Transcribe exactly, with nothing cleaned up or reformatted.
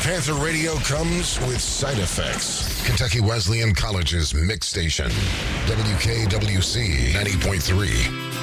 Panther Radio comes with side effects. Kentucky Wesleyan College's mix station, W K W C ninety point three.